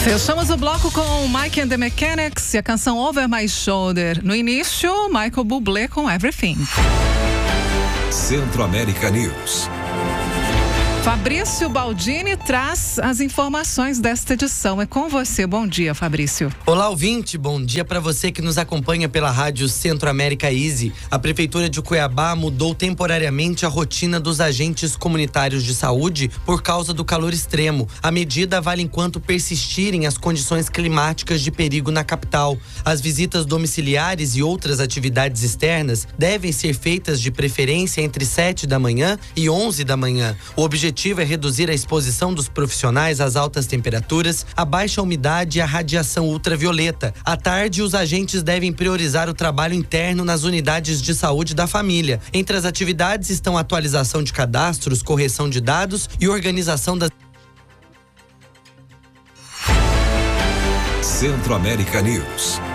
Fechamos o bloco com Mike and the Mechanics e a canção Over My Shoulder. No início, Michael Bublé com Everything. Centro-América News. Fabrício Baldini traz as informações desta edição. É com você. Bom dia, Fabrício. Olá, ouvinte. Bom dia para você que nos acompanha pela rádio Centro-América Easy. A Prefeitura de Cuiabá mudou temporariamente a rotina dos agentes comunitários de saúde por causa do calor extremo. A medida vale enquanto persistirem as condições climáticas de perigo na capital. As visitas domiciliares e outras atividades externas devem ser feitas de preferência entre 7 da manhã e 11 da manhã. O objetivo é reduzir a exposição dos profissionais às altas temperaturas, a baixa umidade e a radiação ultravioleta. À tarde, os agentes devem priorizar o trabalho interno nas unidades de saúde da família. Entre as atividades estão a atualização de cadastros, correção de dados e organização das... Centro-América News.